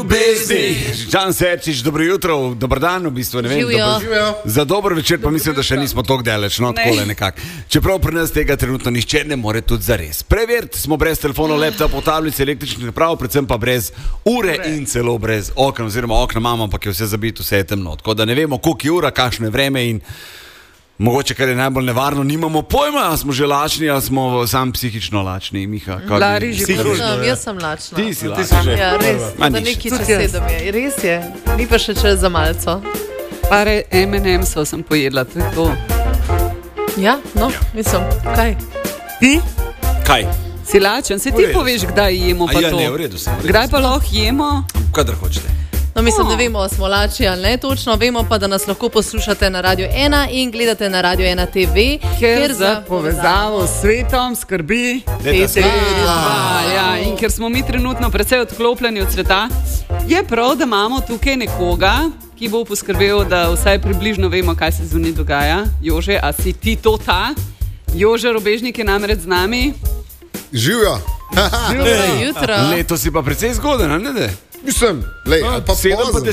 ljubezni. Žan Serčič, dobro jutro, dober dan, v bistvu ne vem. Za dober večer pa mislim, da še nismo tako daleč, no takole nekako. Čeprav pri nas tega trenutno nihče ne more tudi zares. Preveriti smo brez telefonov, laptopov, tablic, električnih naprav, predvsem pa brez ure in celo brez okna, oziroma okna imamo, ampak je vse zabito, vse je temno. Tako da ne vemo, koliko je ura, kakšno je vreme in mogoče, kar je najbolj nevarno, nimamo pojma, ali smo že lačni, ali smo sam psihično lačni, Miha. Lari že psihično. Jaz sem lačna. Ti si lačna. Ja, res, da neki čez 7 je. Res je, ni pa še čas za malco. Pare M&M'sov sem pojedla, to je to. Ja, no, mislim, kaj? Ti? Kaj? Si lačen, se ti poveš, kdaj jemo pa to. Ja, ne, v redu sem. Kdaj pa lahko jemo? Kadar hočete. No, mislim, ne vemo, smo lači ali ne točno, vemo pa, da nas lahko poslušate na Radio 1 in gledate na Radio 1 TV, ker za povezavo s svetom skrbi ja, in ker smo mi trenutno precej odklopljeni od sveta, je prav, da imamo tukaj nekoga, ki bo poskrbel, da vsaj približno vemo, kaj se zunaj dogaja. Jože, a si ti to ta? Jože Robežnik je namreč z nami. Živijo. Jutro. Leto si pa precej zgoden, ne? Mislim, lej, ali pa 7 pa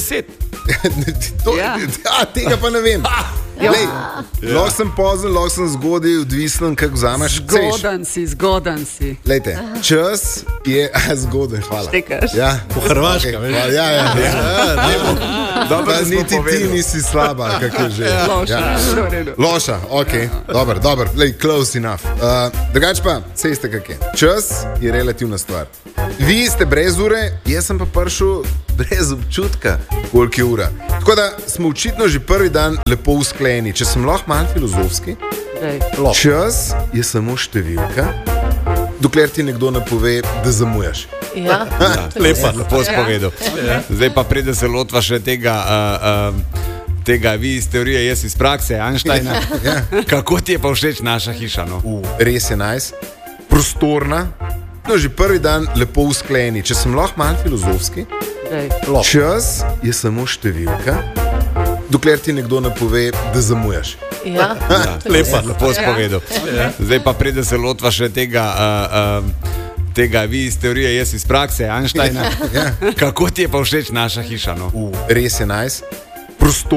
10. Tega pa ne vem. Lahko sem pozen, lahko sem zgodaj, odvisen, kako vzameš. Zgodan si. Lejte, čas je zgoden, hvala. Štekaš. Ja. Po Hrvaška, veš? Ja. Dobro, da niti ti nisi slaba, kako je že. Loša, ok, dobro, lej, close enough. Drugač pa, sejste kak je. Čas je relativna stvar. Vi ste brez ure, jaz sem pa prišel brez občutka, koliko je ura. Tako da smo očitno že prvi dan lepo usklajeni. Če sem lahko malo filozofski, čas je samo številka, dokler ti nekdo ne pove, da zamujaš. Ja, lepo spovedal. Zdaj pa preden se lotva še tega vi iz teorije, jaz iz prakse, Einsteina. Kako ti je pa všeč naša hiša? No? Res je nice, prostorna, no že prvi dan lepo usklajeni. Če sem lahko malo filozofski, čas je samo številka, dokler ti nekdo ne pove, da zamujaš. Ja, lepo spovedal. Zdaj pa preden se lotva še tega vi iz teorije, jaz iz prakse, Einsteina. Kako ti je pa všeč naša hiša? No? Res je nice, prostorna.